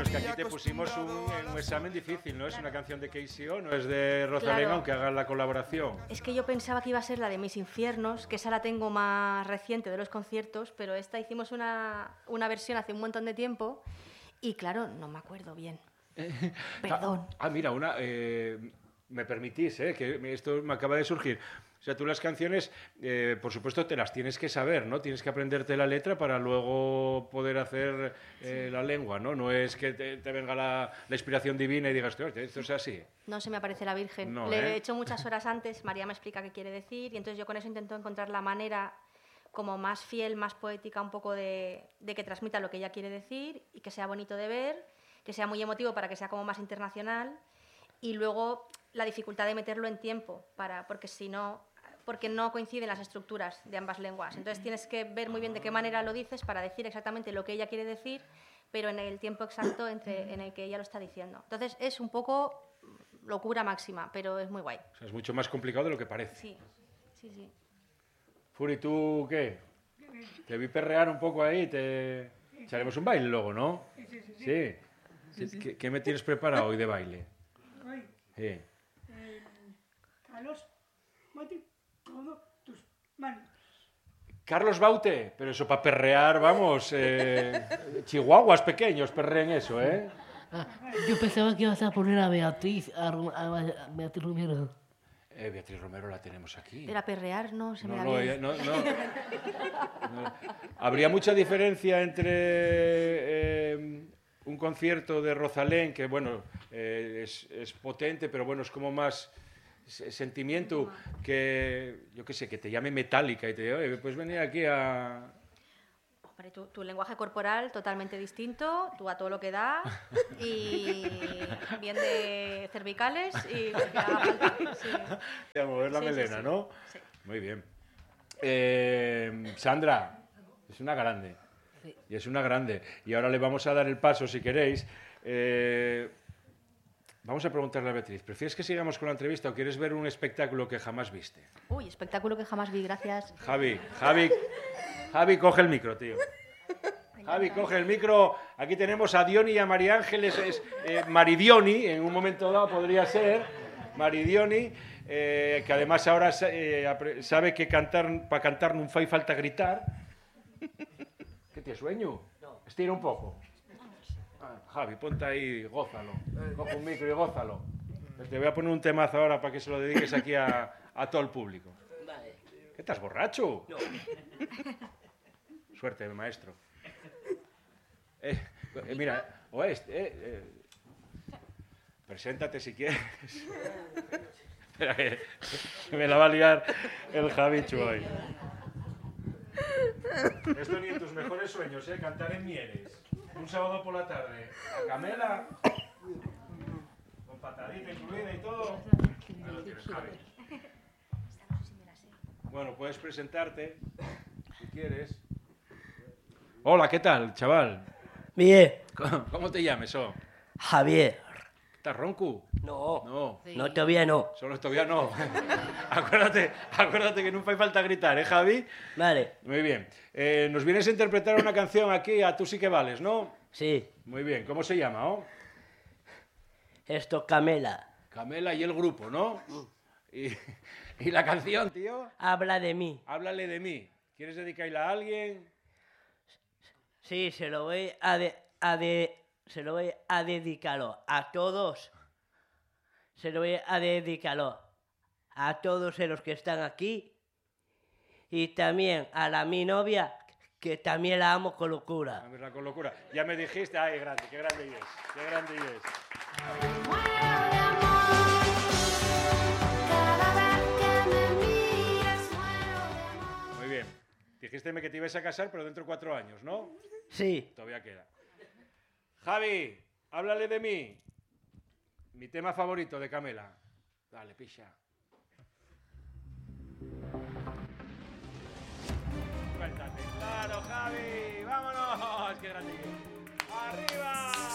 Claro, es que aquí te pusimos un examen difícil, ¿no? Es una canción de KCO, no es de Rosalén, Claro. aunque hagan la colaboración. Es que yo pensaba que iba a ser la de Mis Infiernos, que esa la tengo más reciente de los conciertos, pero esta hicimos una versión hace un montón de tiempo y claro, no me acuerdo bien. Perdón. Mira, me permitís, que esto me acaba de surgir. O sea, tú las canciones, por supuesto, te las tienes que saber, ¿no? Tienes que aprenderte la letra para luego poder hacer la lengua, ¿no? No es que te venga la inspiración divina y digas, "Hostia, esto es así". No se me aparece la Virgen. No, Le he hecho muchas horas antes, María me explica qué quiere decir y entonces yo con eso intento encontrar la manera como más fiel, más poética un poco de que transmita lo que ella quiere decir y que sea bonito de ver, que sea muy emotivo para que sea como más internacional y luego la dificultad de meterlo en tiempo, porque no coinciden las estructuras de ambas lenguas. Entonces tienes que ver muy bien de qué manera lo dices para decir exactamente lo que ella quiere decir, pero en el tiempo exacto en el que ella lo está diciendo. Entonces es un poco locura máxima, pero es muy guay. O sea, es mucho más complicado de lo que parece. Sí, sí, sí. Furi, ¿tú qué? Te vi perrear un poco ahí, echaremos un baile luego, ¿no? Sí. ¿Qué me tienes preparado hoy de baile? Hoy, Sí. Carlos, mate todas tus manos. Carlos Baute, pero eso para perrear, vamos, chihuahuas pequeños perreen eso, ¿eh? Yo pensaba que ibas a poner a Beatriz, a Beatriz Romero. Beatriz Romero la tenemos aquí. Era perrear, no se me da No, bien. no. Habría mucha diferencia entre un concierto de Rosalén, que bueno, es potente, pero bueno, es como más sentimiento, que yo qué sé, que te llame Metallica y te diga, oye, pues venir aquí a... Hombre, tu lenguaje corporal totalmente distinto, tú a todo lo que da y bien de cervicales y lo que haga falta. Sí. A mover la Sí, melena, sí. ¿no? Sí. Muy bien. Sandra, es una grande. Sí. Y es una grande. Y ahora le vamos a dar el paso, si queréis. Vamos a preguntarle a Beatriz, ¿prefieres que sigamos con la entrevista o quieres ver un espectáculo que jamás viste? Uy, espectáculo que jamás vi, gracias. Javi, coge el micro, tío. Javi, coge el micro. Aquí tenemos a Diony y a María Ángeles. Maridiony, en un momento dado podría ser. Maridiony, que además ahora sabe que para cantar no fai falta gritar. ¿Qué tienes, sueño? No. Estira un poco. Javi, ponte ahí, gózalo. Coge un micro y gózalo. Te voy a poner un temazo ahora para que se lo dediques aquí a todo el público. Vale. ¿Qué estás, borracho? No. Suerte, maestro. Mira, preséntate si quieres. Espera, que me la va a liar el Javichu hoy. Esto ni en tus mejores sueños, cantar en Mieres. Un sábado por la tarde. A Camela. Con patadita incluida y todo. Ahí lo tienes, Javi. Bueno, puedes presentarte si quieres. Hola, ¿qué tal, chaval? Bien, ¿Cómo te llames, Javier. ¿Estás ronco? No, No, no, todavía no. solo todavía no. acuérdate que no hace falta gritar, Javi? Vale, Muy bien. Nos vienes a interpretar una canción aquí a Tú sí que vales, ¿no? sí. Muy bien. ¿Cómo se llama, Esto, Camela. Camela y el grupo, ¿no? Y la canción, tío, Habla de mí. háblale de mí. ¿Quieres dedicarla a alguien? Sí, se lo voy a dedicarlo a todos. Se lo voy a dedicarlo a todos los que están aquí. Y también a mi novia, que también la amo con locura. Dámela con locura. Ya me dijiste, ay, grande, qué grande es. Qué grande es. Muero de amor, cada vez que me miras muero de amor. Muy bien. Dijiste que te ibas a casar, pero dentro de 4 años, ¿no? Sí, Todavía queda. Javi, háblale de mí. Mi tema favorito de Camela. Dale, picha. Suéltate. Claro, Javi. Vámonos. Qué grande. Arriba.